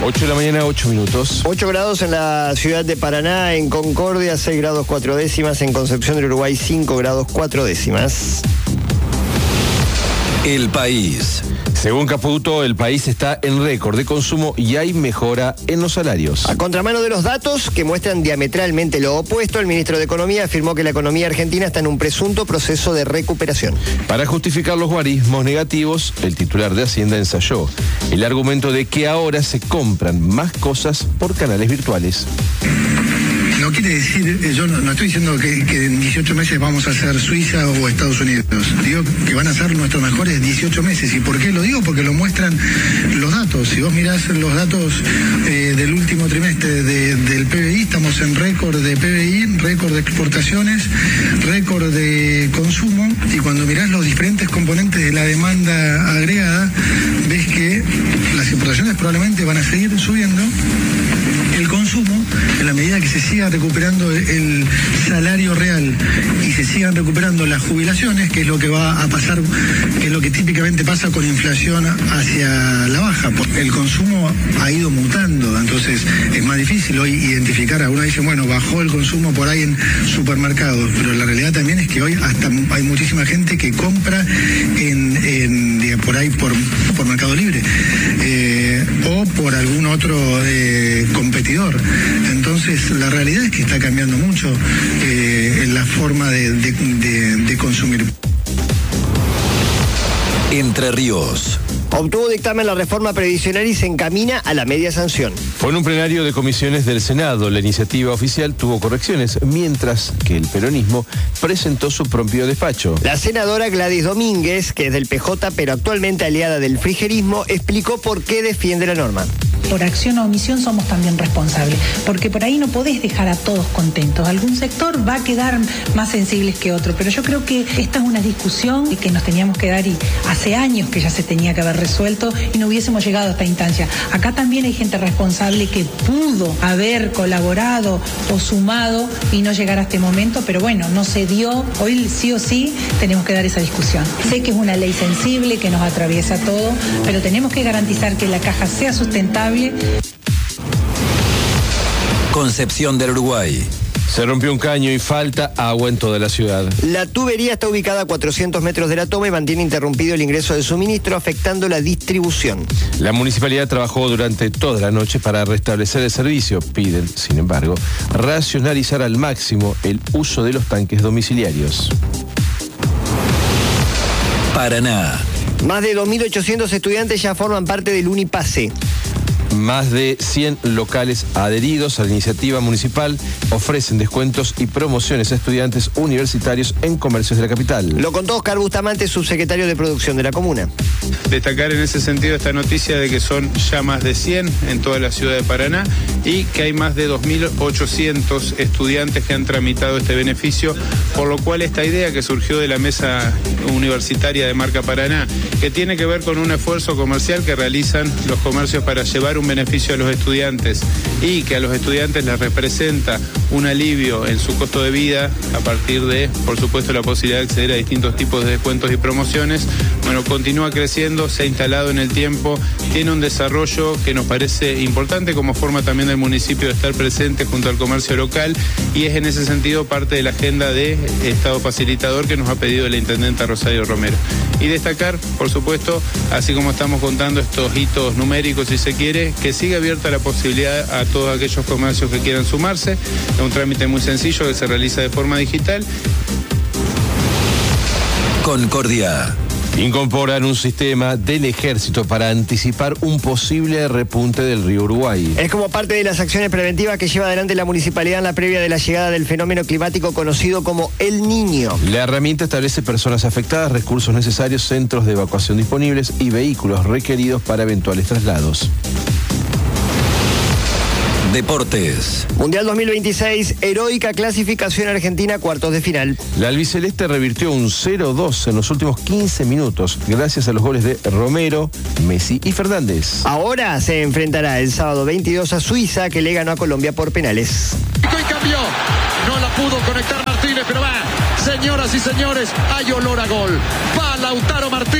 8 de la mañana, 8 minutos. 8 grados en la ciudad de Paraná, en Concordia, 6 grados 4 décimas, en Concepción del Uruguay, 5 grados 4 décimas. El País. Según Caputo, el país está en récord de consumo y hay mejora en los salarios. A contramano de los datos que muestran diametralmente lo opuesto, el ministro de Economía afirmó que la economía argentina está en un presunto proceso de recuperación. Para justificar los guarismos negativos, el titular de Hacienda ensayó el argumento de que ahora se compran más cosas por canales virtuales. No quiere decir, yo no estoy diciendo que en 18 meses vamos a ser Suiza o Estados Unidos. Digo que van a ser nuestros mejores 18 meses. ¿Y por qué lo digo? Porque lo muestran los datos. Si vos mirás los datos del último trimestre del PBI, estamos en récord de PBI, récord de exportaciones, récord de consumo. Y cuando mirás los diferentes componentes de la demanda agregada, ves que las importaciones probablemente van a seguir subiendo. El consumo, en la medida que se siga recuperando el salario real y se sigan recuperando las jubilaciones, que es lo que va a pasar, que es lo que típicamente pasa con inflación hacia la baja. El consumo ha ido mutando, entonces es más difícil hoy identificar. Algunos dicen, bueno, bajó el consumo por ahí en supermercados, pero la realidad también es que hoy hasta hay muchísima gente que compra por ahí por Mercado Libre o por algún otro competidor. Entonces la realidad es que está cambiando mucho la forma de consumir. Entre Ríos. Obtuvo dictamen la reforma previsional y se encamina a la media sanción. Fue en un plenario de comisiones del Senado. La iniciativa oficial tuvo correcciones, mientras que el peronismo presentó su propio despacho. La senadora Gladys Domínguez, que es del PJ, pero actualmente aliada del frigerismo, explicó por qué defiende la norma. Por acción o omisión somos también responsables, porque por ahí no podés dejar a todos contentos. Algún sector va a quedar más sensibles que otro, pero yo creo que esta es una discusión que nos teníamos que dar y hace años que ya se tenía que haber resuelto y no hubiésemos llegado a esta instancia. Acá también hay gente responsable que pudo haber colaborado o sumado y no llegar a este momento, pero bueno, no se dio. Hoy sí o sí tenemos que dar esa discusión. Sé que es una ley sensible que nos atraviesa todo, pero tenemos que garantizar que la caja sea sustentable. Concepción del Uruguay. Se rompió un caño y falta agua en toda la ciudad. La tubería está ubicada a 400 metros de la toma y mantiene interrumpido el ingreso de suministro, afectando la distribución. La municipalidad trabajó durante toda la noche para restablecer el servicio. Piden, sin embargo, racionalizar al máximo el uso de los tanques domiciliarios. Paraná. Más de 2.800 estudiantes ya forman parte del Unipase. Más de 100 locales adheridos a la iniciativa municipal ofrecen descuentos y promociones a estudiantes universitarios en comercios de la capital. Lo contó Oscar Bustamante, subsecretario de Producción de la comuna. Destacar en ese sentido esta noticia de que son ya más de 100 en toda la ciudad de Paraná y que hay más de 2.800 estudiantes que han tramitado este beneficio, por lo cual esta idea que surgió de la mesa universitaria de Marca Paraná, que tiene que ver con un esfuerzo comercial que realizan los comercios para llevar un beneficio a los estudiantes y que a los estudiantes les representa un alivio en su costo de vida a partir de, por supuesto, la posibilidad de acceder a distintos tipos de descuentos y promociones. Bueno, continúa creciendo, se ha instalado en el tiempo, tiene un desarrollo que nos parece importante como forma también del municipio de estar presente junto al comercio local y es en ese sentido parte de la agenda de Estado facilitador que nos ha pedido la intendenta Rosario Romero. Y destacar, por supuesto, así como estamos contando estos hitos numéricos, si se quiere, que siga abierta la posibilidad a todos aquellos comercios que quieran sumarse. Es un trámite muy sencillo que se realiza de forma digital. Concordia. Incorporan un sistema del ejército para anticipar un posible repunte del río Uruguay. Es como parte de las acciones preventivas que lleva adelante la municipalidad en la previa de la llegada del fenómeno climático conocido como El Niño. La herramienta establece personas afectadas, recursos necesarios, centros de evacuación disponibles y vehículos requeridos para eventuales traslados. Deportes. Mundial 2026, heroica clasificación argentina, cuartos de final. La albiceleste revirtió un 0-2 en los últimos 15 minutos, gracias a los goles de Romero, Messi y Fernández. Ahora se enfrentará el sábado 22 a Suiza, que le ganó a Colombia por penales. Y cambió, no la pudo conectar Martínez, pero va, señoras y señores, hay olor a gol. Va Lautaro Martínez.